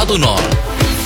110.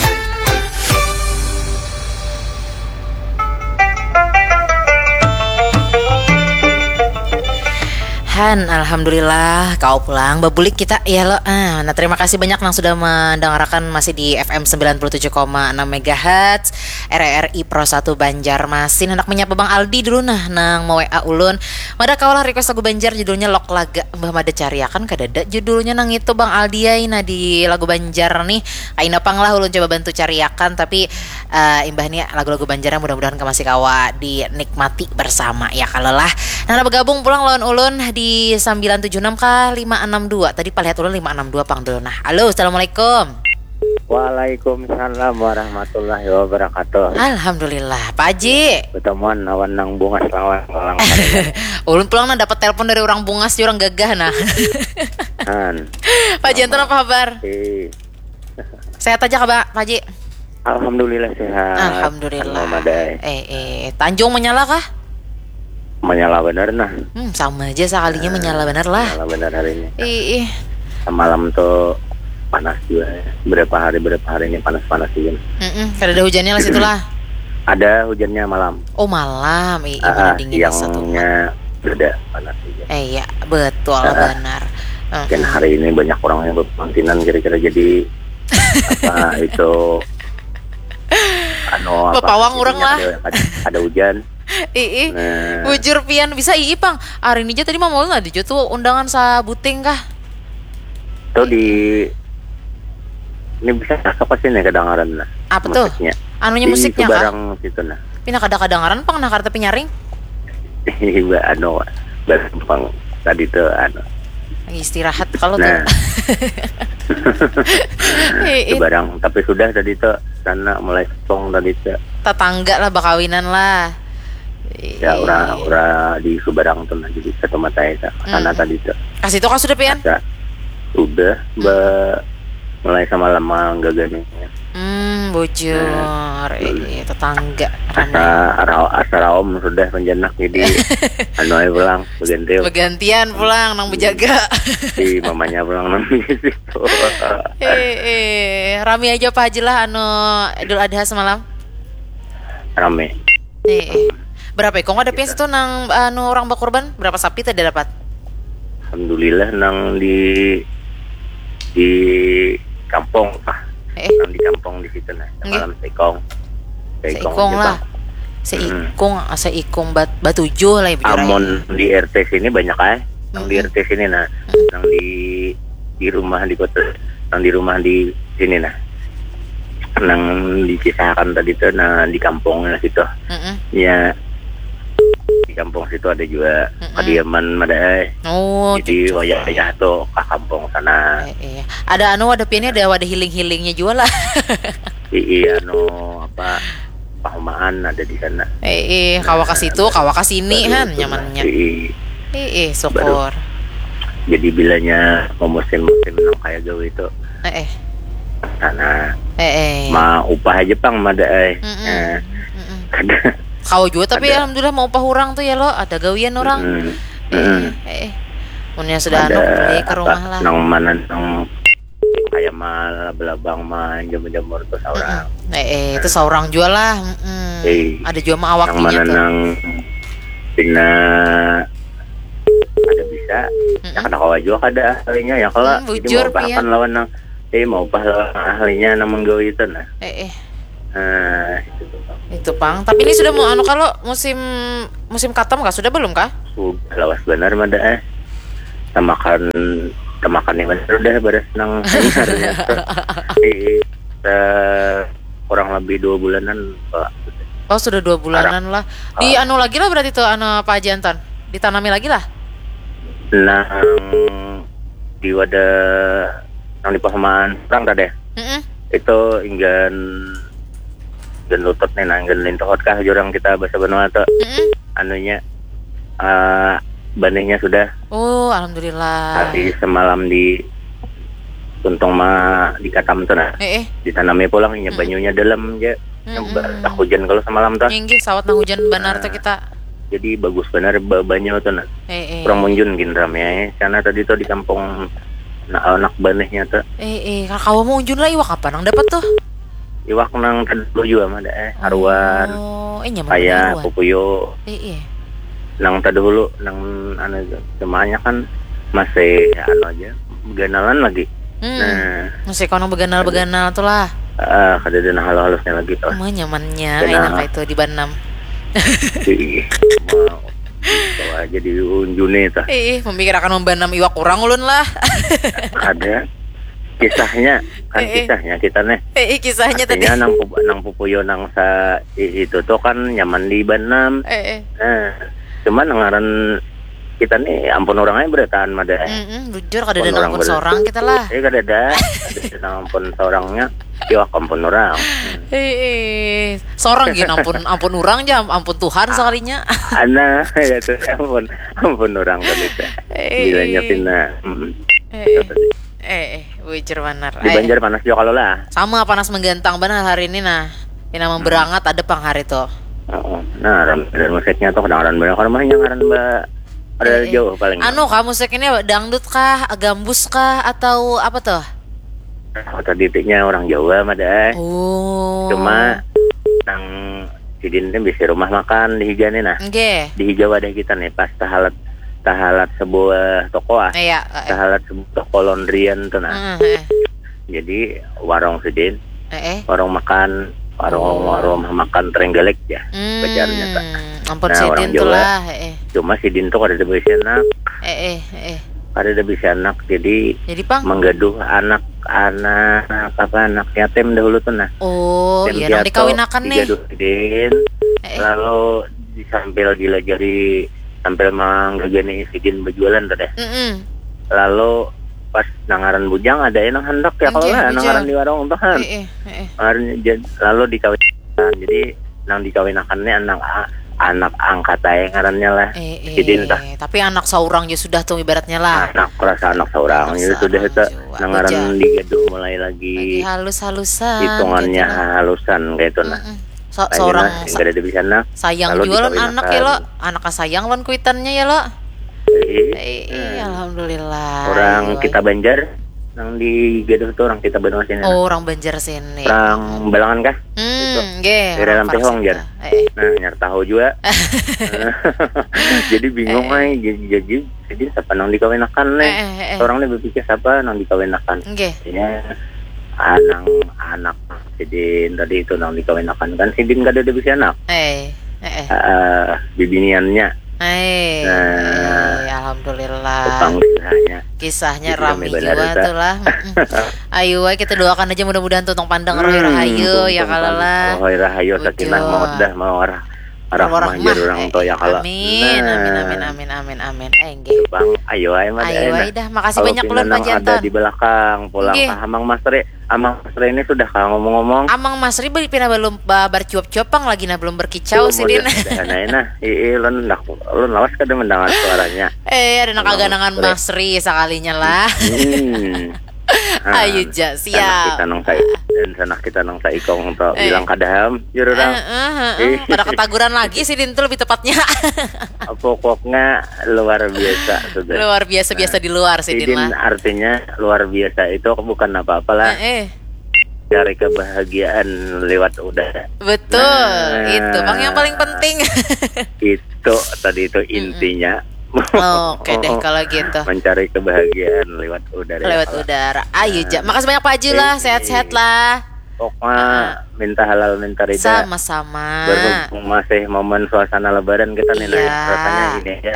Han, alhamdulillah kau pulang babulik kita ya lo. Nah terima kasih banyak yang sudah mendengarkan masih di FM 97,6 MHz RRI Pro 1 Banjarmasin. Hendak menyapa Bang Aldi dulu nang mau WA ulun. Mada kaulah request lagu Banjar judulnya Lok Laga Mbah Mada cariakan kadada judulnya nang itu Bang Aldi ya di lagu Banjar nih. Aina pang lah ulun coba bantu cariakan tapi imbah nih lagu-lagu Banjar mudah-mudahan masih kawa dinikmati bersama ya kalau lah. Nah bergabung pulang lawan ulun di 976 kah 562. Tadi palihat ulun 562 pang dulu. Nah, halo, assalamualaikum. Waalaikumsalam warahmatullahi wabarakatuh. Alhamdulillah, Pak Haji. Ketemuan lawan nang bungas lawan orang. Ulun pulang dapat telepon dari orang bungas, orang gagah nah. Pak Haji, apa kabar? Sehat aja Pak Haji? Alhamdulillah sehat. Alhamdulillah. Tanjung menyala kah? Menyala benar nah. Sama aja sekalinya menyala benar lah. Menyala benar hari ini. Semalam tuh panas juga. Berapa hari ini panas juga. Kada ada hujannya lah situlah. Ada hujannya malam. Oh malam. Dingin siangnya beda panas juga. Iya betul benar. Dan hari ini banyak orang yang berpantinan kira-kira jadi apa itu Pepawang orang lah. Ada hujan. Bujur pian bisa pang. Hari ini aja tadi mau nggak di tuh undangan sabuting kah? Tuh ini bisa apa sih nih kedengaran lah. Apa tuh? Anunya musiknya kah? Barang situ nah. Pina kedengaran pang nah karena penyaring. Iya barang tadi tuh lagi istirahat kalau tuh. Barang tapi sudah tadi tuh sana mulai song tadi tuh. Tetangga lah bakawinan lah. Ya ora di Subarang tuh jadi satu mata itu sana tadi tuh. Kasih tuh kan sudah pian? Udah mulai sama lama gaganya. Bocor. Tetangga. Asal om sudah menjenak jadi pulang Bergantian pulang nang bejaga. Si mamanya pulang nang gitu. Rame aja Pak Haji lah Idul Adha semalam. Rame. Berapa kok ada pian itu nang orang berkorban? Berapa sapi tadi dapat? Alhamdulillah nang di kampung nang di kampung di situ nah. Malam seikong lah. Seikong batujuh lah ibu. Amon di RT sini banyak nang di RT sini nah. Nang di rumah di kota, nang di rumah di sini nah. Nang dikisahkan tadi tuh nah di kampung nah situ. Ya di kampung situ ada juga kediaman Madai. Jadi wayah tuh ke kampung sana. Ada piannya ada wadah healing-healingnya juga lah. Pahumaan ada di sana. Kawa ke situ, kawa ke sini kan nyamannya. Syukur. Jadi bilanya mau musim-musim kayak gawe itu. Sana. Upah aja pang Madai. Kau juga tapi ada. Alhamdulillah mau upah orang tuh ya lo ada gawian orang. Punya sudah beli ke rumah lah. Nang mana nang kayak mal belabang mah jamur tuh seorang. Itu seorang jual lah. Ada jual mah awak nang mana tuh. Nang pina ada bisa. Ya kada kawa juga kada ahlinya ya kalau bujur bahkan lawan nang mau upah lawan ahlinya nang menggawe itu nah. Itu pang. Tapi ini sudah mau kalau musim katam kah? Sudah belum kah? Sudah lawas benar mada tamakan ini benar udah beres nang kurang lebih 2 bulanan Pak. Oh sudah 2 bulanan lah. Di lagi lah berarti tuh Pak Jantan ditanami lagi lah. Di wadah nang di pahaman perang tadi. Itu inggan dan lutut nih nanggen lintohot kah jurang kita bahasa Benua tuh. Anunya banihnya sudah. Oh alhamdulillah. Tadi semalam di Tuntung mah di Katam tuh nah. Ditanami pulang banyunya dalam aja. Tak hujan kalau semalam tuh. Nggih sawat nang hujan benar tuh kita. Jadi bagus benar banyu tuh nah. Kurang munjun gin rame sana tadi tuh di kampung anak banehnya tuh Kakak mau unjun lah iwak apa nang dapat tuh? iwak nang tadu juga mah haruan Nyaman kayak haruan. pupuyo Iya. nang tadahulu nang anu semuanya kan masih anu aja begenalan lagi. Nah, Masih kono beganal tuh lah. kadang halus-halusnya lagi tuh. Nyamannya Benar. enak itu di Banam. Mau bawa aja di unjune tah. Memikirkan membanam iwak kurang ulun lah. Ada kisahnya kan kisahnya kita nih. Kisahnya tadi. Artinya nang pupuyo nang sa itu tuh kan nyaman di Banam. Nah, cuman ngaran kita nih ampun orangnya beretaan mada. Jujur kada ada ampun seorang kita lah. Kada ada ampun seorangnya. Yo ampun orang. Seorang gini ampun orang jam ampun Tuhan sekalinya. Ana ya tuh ampun orang kan itu. Bilanya pina. Bujur benar. Di Banjar panas juga kalau lah. Sama panas menggantang benar hari ini nah. Ini berangat ada pang hari tuh. Nah, dan musiknya tuh kadang-kadang banyak orang mahnya ngaran mbak. Ada jauh paling. Kamu musik ini dangdut kah, gambus kah atau apa tuh? Kota titiknya orang Jawa mah dah. Cuma nang sidin teh bisa rumah makan di hijau nih nah. Di hijau ada kita nih pas tahalat sebuah toko tahalat sebuah toko laundryan tuh nah. Jadi warung sidin, warung makan Trenggalek ya, bacarnya tak. Ampun sidin tuh lah. Cuma sidin tuh kada bisa anak. Kada bisa anak, jadi pang menggaduh anak yatim dahulu tuh nah. Iya nang dikawinakan nih. Digaduh sidin, lalu sambil dilajari sambil menggagani sidin berjualan tuh deh. Lalu pas nangaran bujang ada yang hendak ya kalau lah nangaran di warung tahan. Lalu dikawinkan, jadi nang dikawinakannya anak angkat aja ngarannya lah. Tapi anak seorang ya sudah tuh ibaratnya lah. Anak seorang jadi sudah itu nangaran digaduh mulai lagi halus-halusan. Hitungannya halusan kayak itu nah. Seorang enggak ada di sana. Sayang jualan anak ya lo, anaknya sayang lon kuitannya ya lo. Alhamdulillah. Orang kita Banjar nang di Gaduh tuh orang kita Banjar sini. Orang Banjar sini. Orang Balangan kah? Nggih. Dalam Tehong jar. Nah, nyar tahu juga. Jadi bingung jadi siapa nang dikawinakan nih. Orang nih berpikir siapa nang dikawinakan. Ya anak Sidin tadi itu nang dikawinakan kan Sidin gak ada bisa anak. Bibiniannya. Alhamdulillah. Kisahnya ramai juga tuh lah. Ayo kita doakan aja mudah-mudahan tuntang pandang Roy Rahayu ya kalau lah. Roy Rahayu sakinah mawaddah mawarah rahmah orang tua ya kalau. Amin. Bang, ayo dah. Makasih banyak ulun Pak Janton. Ada di belakang pulang Amang Masri ini sudah ngomong-ngomong. Amang Masri pina belum bercuap-cuapang lagi belum berkicau sih Din. Ulun lawas kada mendengar suaranya. Ada nakaganangan Masri sekalinya lah. Ayo ja siap. Sanak kita nang saikong untuk bilang kadaham jururang. Pada ketaguran lagi sih Din tuh lebih tepatnya. Pokoknya luar biasa sudah. Luar biasa di luar sih Din lah. Artinya luar biasa itu bukan apa-apa lah. Cari kebahagiaan lewat udara. Betul, itu Bang yang paling penting. Itu tadi itu intinya. Oke deh kalau gitu. Mencari kebahagiaan lewat udara. Ayo ja. Makasih banyak Pak Haji lah, sehat-sehat lah. Pokoknya minta halal minta ridha. Sama-sama. Berhubung masih momen suasana lebaran kita nih rasanya ini ya.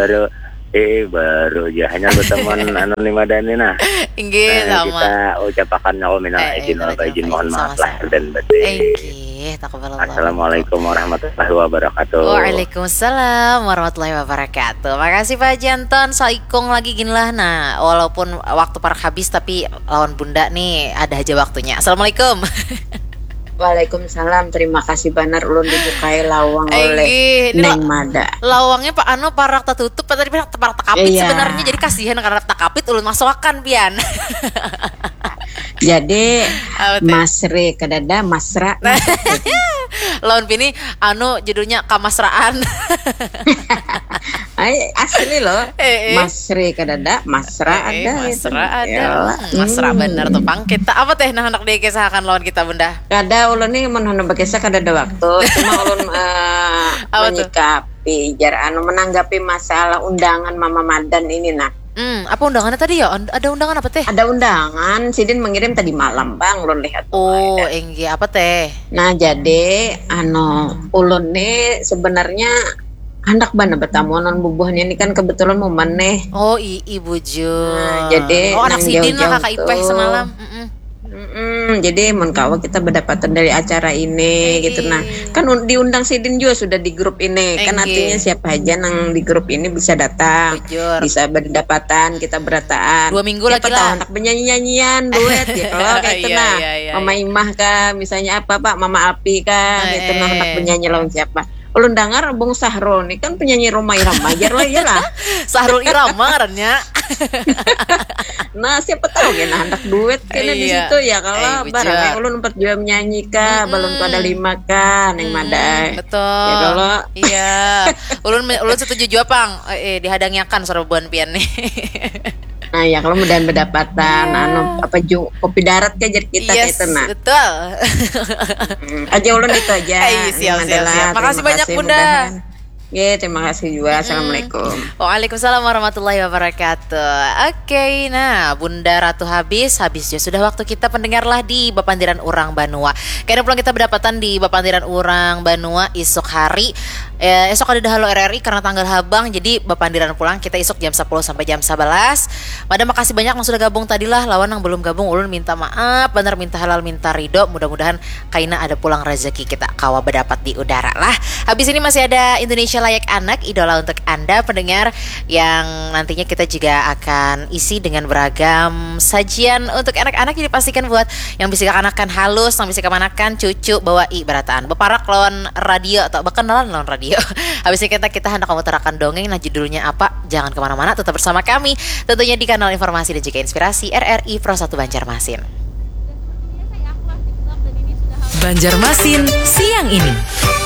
Baru aja hanya berteman anonim Madani nah. Kita ucapkan minal aidin wal faizin, mohon maaf lahir dan batin. Assalamualaikum warahmatullahi wabarakatuh. Waalaikumsalam warahmatullahi wabarakatuh. Makasih Pak Janton. Saikong lagi gini lah. Nah, walaupun waktu parak habis tapi lawan bunda nih ada aja waktunya. Assalamualaikum. Waalaikumsalam. Terima kasih banar ulun dibukai lawang oleh Neng Mada. Lawangnya Pak parak tertutup tadi parak takapit sebenarnya jadi kasihan karena takapit ulun masukan pian. Jadi Masre kadada Masra. Lawan Pini anu judulnya Kamasraan. Ay, asli loh. Masri kadada, masra ada. Masra ada. Masra bener tuh pang. Kita apa teh nah hendak dikisahkan lawan kita Bunda? Kada ulun nih mun hendak bakisah kadada waktu. Cuma ulun menyikapi jar anu menanggapi masalah undangan Mama Madan ini nah. Apa undangannya tadi ya? Ada undangan apa teh? Ada undangan, Sidin mengirim tadi malam bang, ulun lihat. Oh, engge apa teh? Nah jadi ulun nih sebenarnya hendak bana bertamuan bubuhnya ini kan kebetulan mau maneh. Oh ibu Jun. Nah, jadi anak Sidin lah kakak Ipeh semalam. Jadi mun kawa kita berdapatan dari acara ini gitu nah. Kan diundang Sidin juga sudah di grup ini. Kan artinya siapa aja nang di grup ini bisa datang. Bujur. Bisa berdapatan, kita berataan. 2 minggu lagi lah. Anak penyanyi-nyanyian duet gitu loh kayak itu nah. Mama Imah kah misalnya apa Pak Mama Api kah gitu nah anak penyanyi lawan siapa. Ulun dengar Bung Sahrul ini kan penyanyi Roma Irama ajar lah ya lah. Sahrul Irama ngarannya. Nah siapa tahu ya nah anak duet kena di situ ya kalau barangnya ulun 4 jam nyanyi kah balon pada 5 kah neng madai. Betul. Ya kalau iya. Ulun setuju juga Pang. Dihadangyakan sorbuan pian nih. Nah ya kalau mudah berdapatan kopi darat ke jadi kita kayak itu nah. Betul. Aja ulun itu aja. Siap. Makasih banyak Bunda. Terima kasih juga. Assalamualaikum. Waalaikumsalam warahmatullahi wabarakatuh. Oke, nah Bunda Ratu habis juga sudah waktu kita pendengarlah di Bapandiran Urang Banua. Kayaknya pulang kita berdapatan di Bapandiran Urang Banua esok hari. Esok ada Halo RRI karena tanggal habang. Jadi Bapandiran pulang kita esok jam 10 sampai jam 11. Madam makasih banyak yang sudah gabung tadilah. Lawan yang belum gabung ulun minta maaf. Bener minta halal minta ridho. Mudah-mudahan kaina ada pulang rezeki kita kawa berdapat di udara lah. Habis ini masih ada Indonesia Layak Anak, idola untuk Anda pendengar, yang nantinya kita juga akan isi dengan beragam sajian untuk anak-anak. Jadi pastikan buat yang bisa kanakan halus, yang bisa kemanakan cucu bawa berataan beparak lawan radio atau bahkan lawan radio. Habis ini kita hendak memutarakan dongeng. Nah judulnya apa? Jangan kemana-mana, tetap bersama kami tentunya di kanal informasi dan juga inspirasi RRI Pro 1 Banjarmasin. Banjarmasin siang ini.